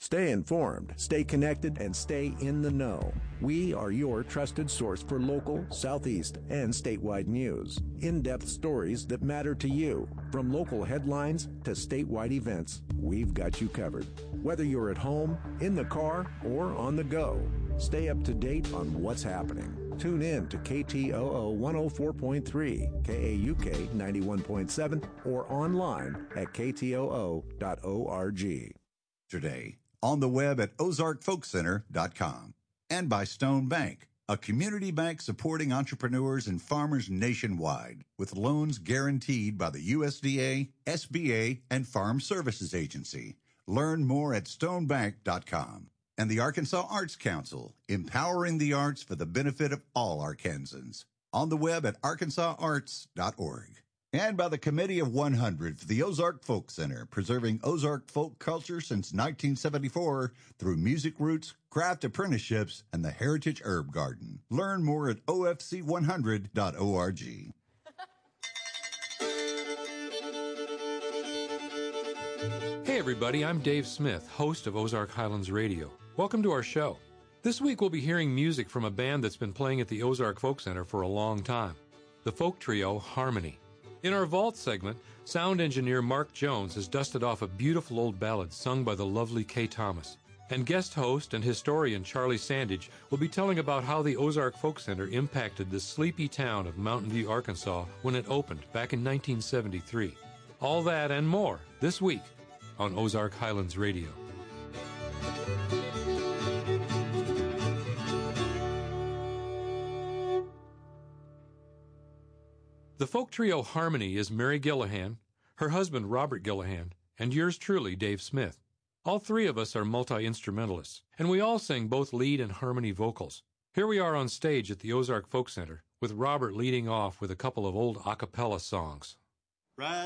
Stay informed, stay connected, and stay in the know. We are your trusted source for local, Southeast, and statewide news. In-depth stories that matter to you. From local headlines to statewide events, we've got you covered. Whether you're at home, in the car, or on the go, stay up to date on what's happening. Tune in to KTOO 104.3, KAUK 91.7, or online at ktoo.org. Today, on the web at ozarkfolkcenter.com. And by Stone Bank, a community bank supporting entrepreneurs and farmers nationwide with loans guaranteed by the USDA, SBA, and Farm Services Agency. Learn more at stonebank.com. And the Arkansas Arts Council, empowering the arts for the benefit of all Arkansans. On the web at arkansasarts.org. And by the Committee of 100 for the Ozark Folk Center, preserving Ozark folk culture since 1974 through music roots, craft apprenticeships, and the Heritage Herb Garden. Learn more at ofc100.org. Hey everybody, I'm Dave Smith, host of Ozark Highlands Radio. Welcome to our show. This week we'll be hearing music from a band that's been playing at the Ozark Folk Center for a long time, the folk trio Harmony. In our Vault segment, sound engineer Mark Jones has dusted off a beautiful old ballad sung by the lovely Kay Thomas. And guest host and historian Charlie Sandage will be telling about how the Ozark Folk Center impacted the sleepy town of Mountain View, Arkansas when it opened back in 1973. All that and more this week on Ozark Highlands Radio. The folk trio Harmony is Mary Gillihan, her husband Robert Gillihan, and yours truly, Dave Smith. All three of us are multi-instrumentalists, and we all sing both lead and harmony vocals. Here we are on stage at the Ozark Folk Center, with Robert leading off with a couple of old a cappella songs. Right.